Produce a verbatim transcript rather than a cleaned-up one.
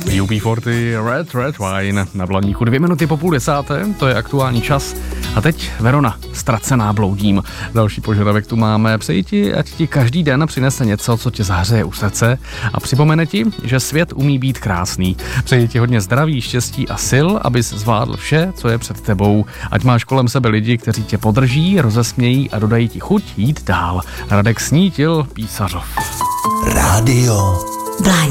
U B čtyřicet Red Red Wine na Blaníku. Dvě minuty po půl desáté, to je aktuální čas. A teď Verona, ztracená bloudím. Další požadavek tu máme. Přeji ti, ať ti každý den přinese něco, co tě zahřeje u srdce a připomene ti, že svět umí být krásný. Přeji ti hodně zdraví, štěstí a sil, abys zvládl vše, co je před tebou. Ať máš kolem sebe lidi, kteří tě podrží, rozesmějí a dodají ti chuť jít dál. Radek Snítil, Písařov. Rádio